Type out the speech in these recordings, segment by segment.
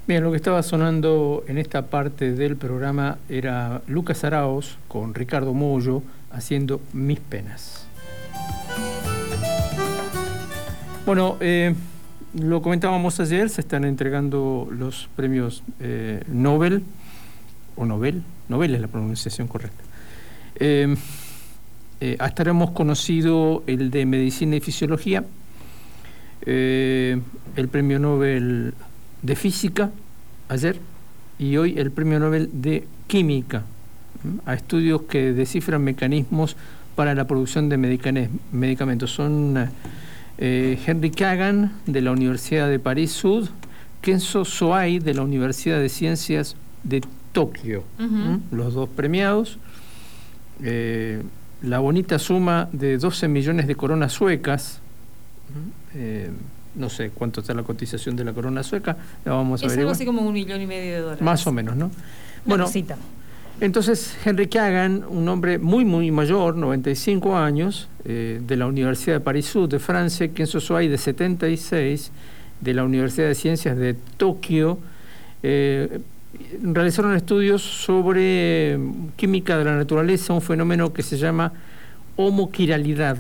Bien, lo que estaba sonando en esta parte del programa era Lucas Araoz con Ricardo Mollo haciendo Mis Penas. Bueno, lo comentábamos ayer, se están entregando los premios Nobel, o Nobel es la pronunciación correcta. Hasta ahora hemos conocido el de Medicina y Fisiología, el premio Nobel de Física ayer, y hoy el premio Nobel de Química, a estudios que descifran mecanismos para la producción de medicamentos. Son Henry Kagan, de la Universidad de París-Sud, Kenzo Soai, de la Universidad de Ciencias de Tokio, los dos premiados. La bonita suma de 12 millones de coronas suecas. No sé cuánto está la cotización de la corona sueca, la vamos a ver. Es algo así como $1,5 millones. Más o menos, ¿no? Bueno, cosita. Entonces Henry Kagan, un hombre muy mayor, 95 años, de la Universidad de París-Sud de Francia, Kenzo Soai, de 76, de la Universidad de Ciencias de Tokio, realizaron estudios sobre química de la naturaleza, un fenómeno que se llama homoquiralidad.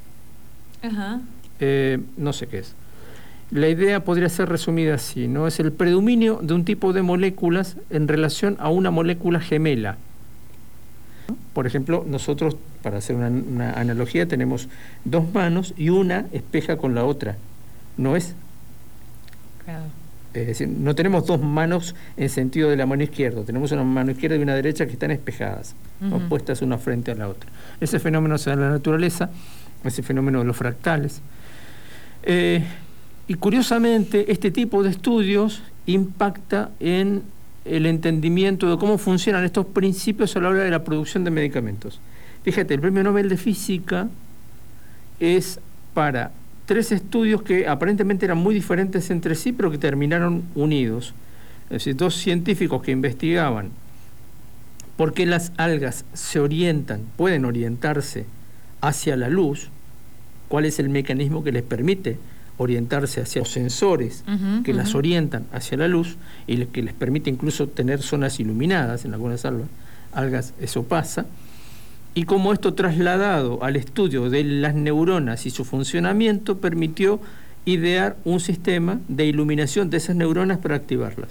No sé qué es. La idea podría ser resumida así, ¿no? Es el predominio de un tipo de moléculas en relación a una molécula gemela. Por ejemplo, nosotros, para hacer una analogía, tenemos dos manos y una espeja con la otra. ¿No es? Claro. Es decir, no tenemos dos manos en sentido de la mano izquierda, tenemos una mano izquierda y una derecha que están espejadas, opuestas una frente a la otra. Ese fenómeno se da en la naturaleza, ese fenómeno de los fractales. Y curiosamente, este tipo de estudios impacta en el entendimiento de cómo funcionan estos principios a la hora de la producción de medicamentos. Fíjate, el premio Nobel de Física es para 3 estudios que aparentemente eran muy diferentes entre sí, pero que terminaron unidos. Es decir, 2 científicos que investigaban por qué las algas pueden orientarse hacia la luz, cuál es el mecanismo que les permite orientarse hacia los sensores que las orientan hacia la luz y que les permite incluso tener zonas iluminadas. En algunas algas eso pasa, y cómo esto trasladado al estudio de las neuronas y su funcionamiento permitió idear un sistema de iluminación de esas neuronas para activarlas.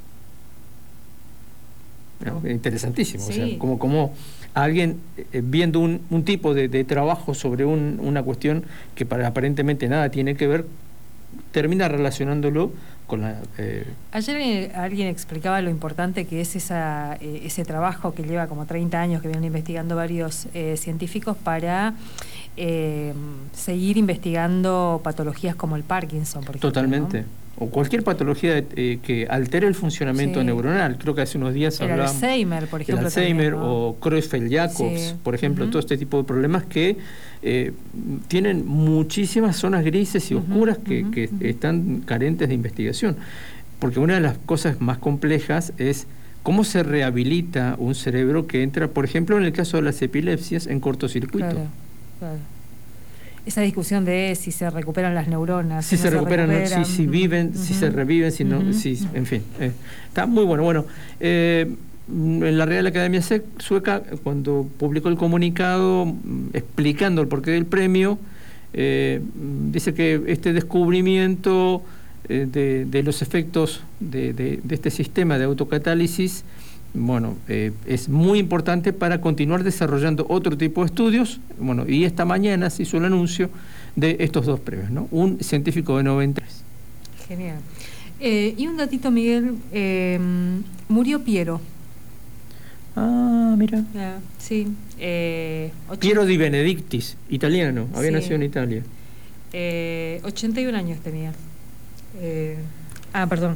¿No? Interesantísimo. Sí. O sea, como alguien viendo un tipo de trabajo sobre una cuestión que aparentemente nada tiene que ver, termina relacionándolo con la... Ayer alguien explicaba lo importante que es ese trabajo que lleva como 30 años, que vienen investigando varios científicos para seguir investigando patologías como el Parkinson, por ejemplo. Totalmente. ¿No? O cualquier patología que altere el funcionamiento neuronal. Creo que hace unos días hablábamos... El Alzheimer, por ejemplo. El Alzheimer, también, ¿no? O Creutzfeldt-Jacobs, por ejemplo, todo este tipo de problemas que tienen muchísimas zonas grises y oscuras que están carentes de investigación. Porque una de las cosas más complejas es cómo se rehabilita un cerebro que entra, por ejemplo, en el caso de las epilepsias, en cortocircuito. Claro. Esa discusión de si se recuperan las neuronas, si se recuperan, si viven, si se reviven, si no, en fin, está muy bueno. Bueno, en la Real Academia Sueca, cuando publicó el comunicado explicando el porqué del premio, dice que este descubrimiento de los efectos de este sistema de autocatálisis, bueno, es muy importante para continuar desarrollando otro tipo de estudios. Bueno, y esta mañana se hizo el anuncio de estos 2 premios, ¿no? Un científico de 93. Genial. Y un datito, Miguel, murió Piero. Ah, mira. Sí. Piero di Benedictis, italiano, había nacido en Italia. 81 años tenía. Perdón,